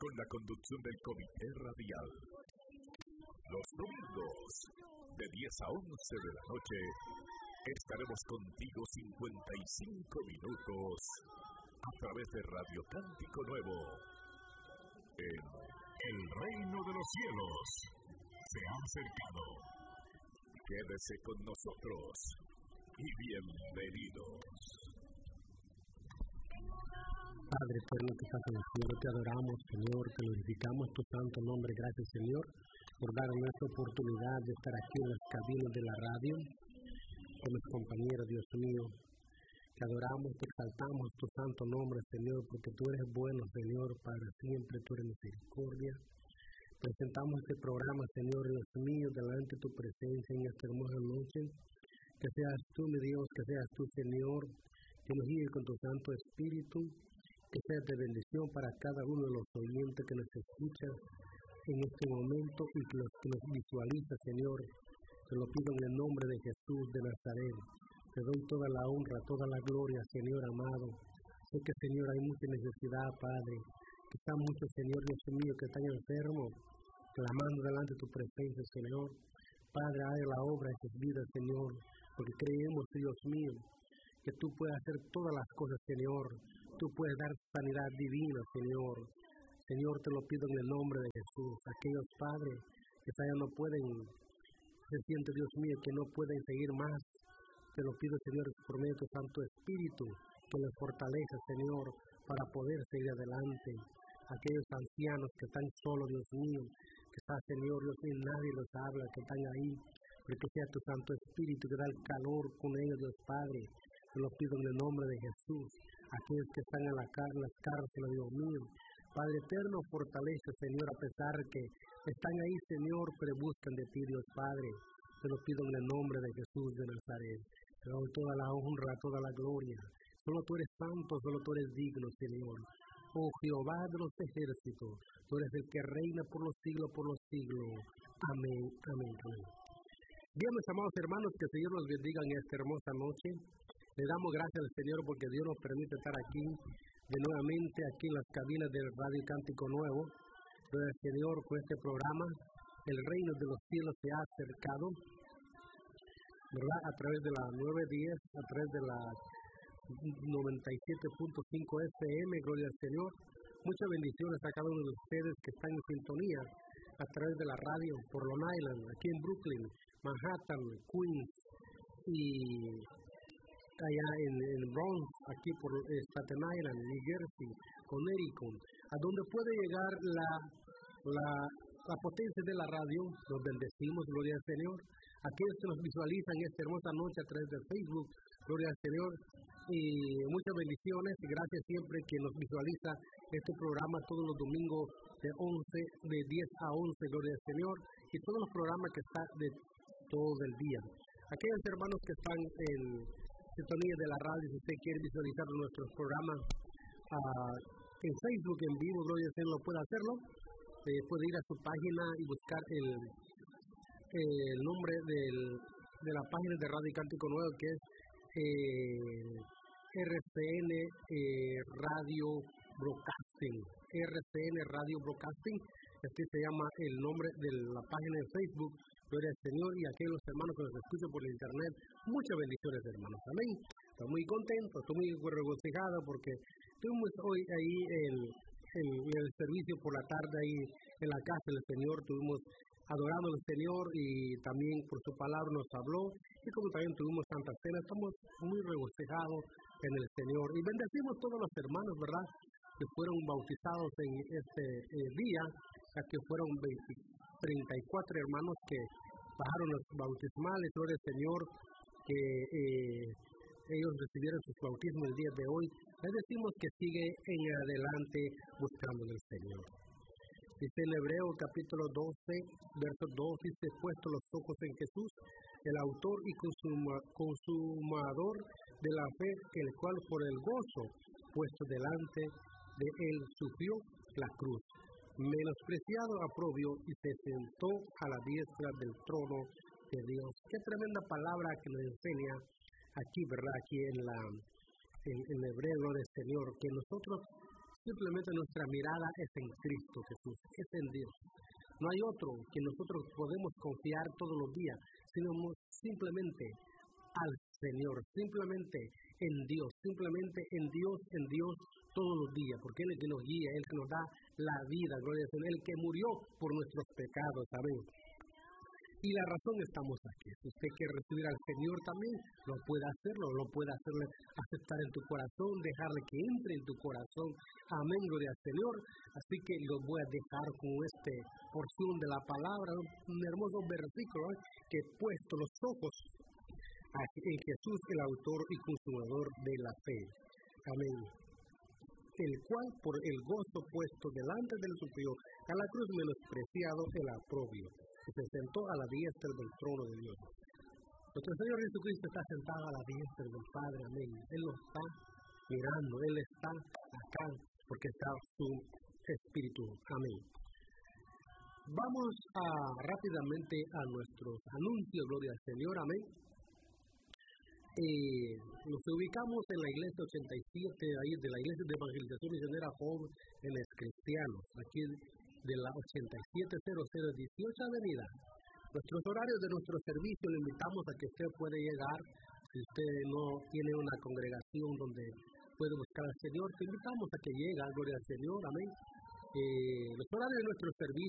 con la conducción del Comité Radial. Los domingos, de 10 a 11 de la noche, estaremos contigo 55 minutos a través de Radio Cántico Nuevo. En el reino de los cielos se ha acercado. Quédese con nosotros y bienvenidos. Padre eterno que estás en el cielo, te adoramos, Señor, te glorificamos tu santo nombre. Gracias, Señor, por darnos esta oportunidad de estar aquí en las cabinas de la radio con mis compañeros, Dios mío. Te adoramos, te exaltamos tu santo nombre, Señor, porque tú eres bueno, Señor, para siempre tú eres misericordia. Presentamos este programa, Señor, Dios mío, delante de tu presencia en esta hermosa noche. Que seas tú, mi Dios, que seas tú, Señor, que nos guíes con tu santo espíritu. Que sea de bendición para cada uno de los oyentes que nos escuchan en este momento y que los que nos visualiza, Señor. Te lo pido en el nombre de Jesús de Nazaret. Te doy toda la honra, toda la gloria, Señor amado. Sé que, Señor, hay mucha necesidad, Padre. Que están muchos, Señor Dios mío, que están enfermos, clamando delante de tu presencia, Señor. Padre, haz la obra en sus vidas, Señor, porque creemos, Dios mío, que tú puedes hacer todas las cosas, Señor. Tú puedes dar sanidad divina, Señor. Señor, te lo pido en el nombre de Jesús. Aquellos padres que ya no pueden, se siente, Dios mío, que no pueden seguir más. Te lo pido, Señor, por medio de tu Santo Espíritu, que les fortalezca, Señor, para poder seguir adelante. Aquellos ancianos que están solos, Dios mío, que está, Señor, Dios mío, nadie los habla, que están ahí, pero que sea tu Santo Espíritu que da el calor con ellos, Dios Padre. Te lo pido en el nombre de Jesús. Aquellos que están en las cárceles, Dios mío. Padre eterno, fortalece, Señor, a pesar que están ahí, Señor, pero buscan de ti, Dios Padre. Te lo pido en el nombre de Jesús de Nazaret. Te doy toda la honra, toda la gloria. Solo tú eres santo, solo tú eres digno, Señor. Oh Jehová de los ejércitos, tú eres el que reina por los siglos, por los siglos. Amén, amén, amén. Bien, mis amados hermanos, que el Señor los bendiga en esta hermosa noche. Le damos gracias al Señor porque Dios nos permite estar aquí, de nuevamente aquí en las cabinas del Radio Cántico Nuevo. Gracias, Señor, con este programa, el reino de los cielos se ha acercado, ¿verdad? A través de la 910, a través de la 97.5 FM, gloria al Señor. Muchas bendiciones a cada uno de ustedes que están en sintonía a través de la radio por Long Island, aquí en Brooklyn, Manhattan, Queens y allá en Bronx, aquí por Staten Island, New Jersey, Connecticut, a donde puede llegar la potencia de la radio. Los bendecimos, gloria al Señor. Aquellos que nos visualizan esta hermosa noche a través de Facebook, gloria al Señor, y muchas bendiciones. Gracias siempre que nos visualiza este programa todos los domingos de 10 a 11, gloria al Señor, y todos los programas que están de todo el día. Aquellos hermanos que están en sintonía de la radio, si usted quiere visualizar nuestros programas en Facebook en vivo, gloria al Señor, lo puede hacerlo. Puede ir a su página y buscar el nombre de la página de Radio Cántico Nuevo, que es RCN Radio Broadcasting. RCN Radio Broadcasting, así se llama el nombre de la página de Facebook. Gloria al Señor, y a aquellos hermanos que nos escuchan por el internet, muchas bendiciones, hermanos. Amén. Estoy muy contento, estoy muy regocijado porque tuvimos hoy ahí el servicio por la tarde ahí en la casa del Señor. Estuvimos adorando al Señor y también por su palabra nos habló, y como también tuvimos Santa Cena, estamos muy regocijados en el Señor y bendecimos todos los hermanos, ¿verdad?, que fueron bautizados en este día, ya que fueron 34 hermanos que bajaron los bautismales, gloria al Señor, que ellos recibieron sus bautismos el día de hoy. Les decimos que sigue en adelante buscando al Señor. Dice en Hebreo capítulo 12, verso 2, dice: puesto los ojos en Jesús, el autor y consumador de la fe, el cual por el gozo puesto delante de él sufrió la cruz, menospreciado, aprobio, y se sentó a la diestra del trono de Dios. Qué tremenda palabra que nos enseña aquí, ¿verdad? Aquí en hebreo del Señor, que nosotros simplemente nuestra mirada es en Cristo Jesús, es en Dios. No hay otro que nosotros podemos confiar todos los días, sino simplemente al Señor, simplemente en Dios todos los días, porque Él es el que nos guía, Él que nos da la vida, gloria al Señor, Él que murió por nuestros pecados, amén. Y la razón estamos aquí. Si usted quiere recibir al Señor también, lo puede hacerlo, lo puede hacerle aceptar en tu corazón, dejarle que entre en tu corazón. Amén, gloria al Señor. Así que los voy a dejar con esta porción de la palabra, un hermoso versículo, que he puesto los ojos en Jesús, el autor y consumador de la fe. Amén. El cual por el gozo puesto delante del suplió a la cruz menospreciado el aprobio, que se sentó a la diestra del trono de Dios. Nuestro Señor Jesucristo está sentado a la diestra del Padre, amén. Él lo está mirando, Él está acá, porque está su Espíritu, amén. Vamos rápidamente a nuestros anuncios, gloria al Señor, amén. Nos ubicamos en la iglesia 87, ahí de la iglesia de evangelización misionera Jóvenes Cristianos, aquí de la 8700 18 Avenida. Nuestros horarios de nuestro servicio, le invitamos a que usted puede llegar. Si usted no tiene una congregación donde puede buscar al Señor, te invitamos a que llegue, gloria al Señor, amén. Los horarios de nuestro servicio